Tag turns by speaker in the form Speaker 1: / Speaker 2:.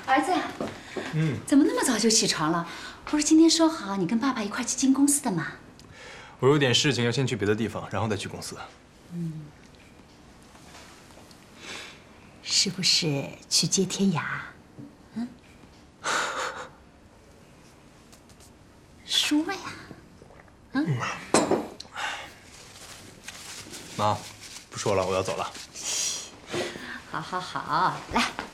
Speaker 1: 儿子，怎么那么早就起床了？不是今天说好你跟爸爸一块去进公司的吗？
Speaker 2: 我有点事情要先去别的地方，然后再去公司。
Speaker 1: 是不是去接天涯？说呀。
Speaker 2: 妈，不说了，我要走了。
Speaker 1: 好，好，好，来。